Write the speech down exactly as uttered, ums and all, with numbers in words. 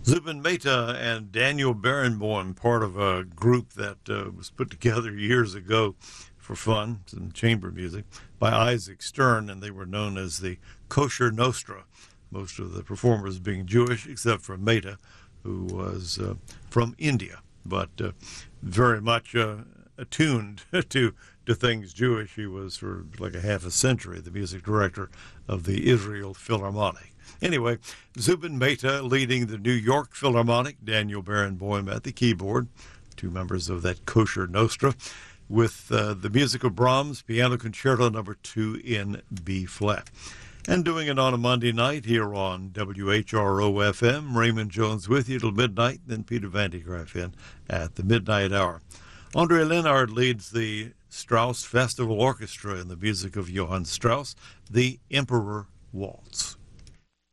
Zubin Mehta and Daniel Barenboim, part of a group that uh, was put together years ago for fun, some chamber music, by Isaac Stern, and they were known as the Kosher Nostra, most of the performers being Jewish, except for Mehta, who was uh, from India, but uh, very much uh, attuned to to things Jewish. He was for like a half a century the music director of the Israel Philharmonic. Anyway, Zubin Mehta leading the New York Philharmonic, Daniel Barenboim at the keyboard, two members of that Kosher Nostra, with uh, the music of Brahms, Piano Concerto number two in B-flat. And doing it on a Monday night here on W H R O F M, Raymond Jones with you till midnight, then Peter Van de Graaff in at the midnight hour. Andre Leonard leads the Strauss Festival Orchestra in the music of Johann Strauss, the Emperor Waltz.